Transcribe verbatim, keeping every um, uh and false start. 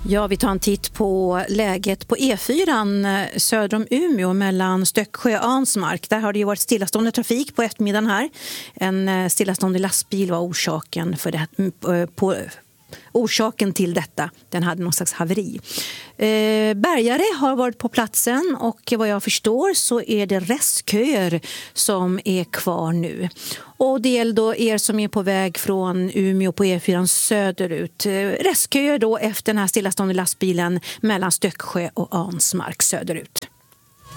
Ja, vi tar en titt på läget på E fyra söder om Umeå mellan Stöcksjö och Ansmark. Där har det ju varit stillastående trafik på eftermiddagen här. En stillastående lastbil var orsaken för det, på, orsaken till detta. Den hade någon slags haveri. Eh, bärgare har varit på platsen och vad jag förstår så är det restköer som är kvar nu. Och det gäller då er som är på väg från Umeå på E fyra söderut. Restköer då efter den här stillastående lastbilen mellan Stöcksjö och Ansmark söderut.